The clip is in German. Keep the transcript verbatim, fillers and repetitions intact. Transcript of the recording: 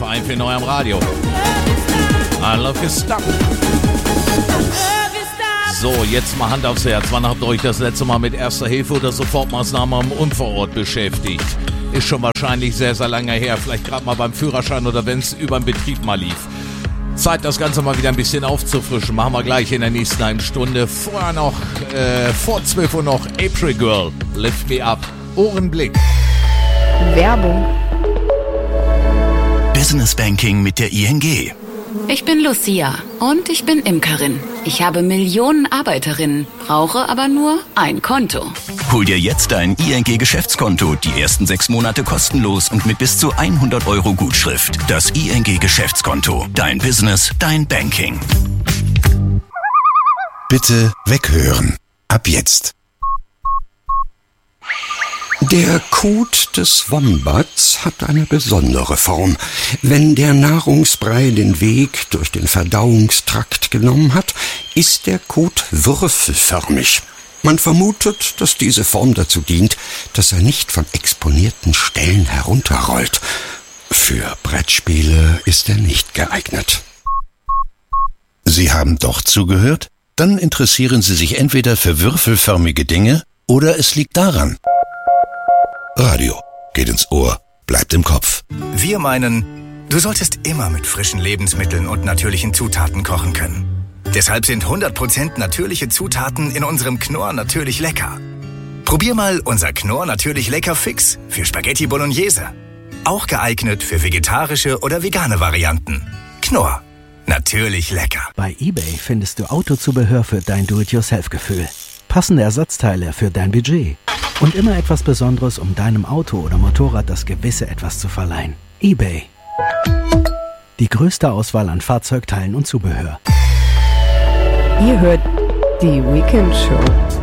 eins vier in eurem Radio. I love your stuff. So, jetzt mal Hand aufs Herz. Wann habt ihr euch das letzte Mal mit Erster Hilfe oder Sofortmaßnahmen am Unfallort beschäftigt? Ist schon wahrscheinlich sehr, sehr lange her. Vielleicht gerade mal beim Führerschein oder wenn es über den Betrieb mal lief. Zeit, das Ganze mal wieder ein bisschen aufzufrischen. Machen wir gleich in der nächsten halben Stunde. Vorher noch, äh, vor zwölf Uhr noch April Girl, Lift Me Up. Ohrenblick. Werbung. Business Banking mit der I N G. Ich bin Lucia und ich bin Imkerin. Ich habe Millionen Arbeiterinnen, brauche aber nur ein Konto. Hol dir jetzt dein I N G-Geschäftskonto. Die ersten sechs Monate kostenlos und mit bis zu hundert Euro Gutschrift. Das I N G-Geschäftskonto. Dein Business, dein Banking. Bitte weghören. Ab jetzt. Der Kot des Wombats hat eine besondere Form. Wenn der Nahrungsbrei den Weg durch den Verdauungstrakt genommen hat, ist der Kot würfelförmig. Man vermutet, dass diese Form dazu dient, dass er nicht von exponierten Stellen herunterrollt. Für Brettspiele ist er nicht geeignet. Sie haben doch zugehört? Dann interessieren Sie sich entweder für würfelförmige Dinge oder es liegt daran. Radio geht ins Ohr, bleibt im Kopf. Wir meinen, du solltest immer mit frischen Lebensmitteln und natürlichen Zutaten kochen können. Deshalb sind hundert Prozent natürliche Zutaten in unserem Knorr natürlich lecker. Probier mal unser Knorr natürlich lecker Fix für Spaghetti Bolognese. Auch geeignet für vegetarische oder vegane Varianten. Knorr, natürlich lecker. Bei eBay findest du Autozubehör für dein Do-it-yourself-Gefühl. Passende Ersatzteile für dein Budget. Und immer etwas Besonderes, um deinem Auto oder Motorrad das gewisse Etwas zu verleihen. eBay. Die größte Auswahl an Fahrzeugteilen und Zubehör. Ihr hört die Weekend Show.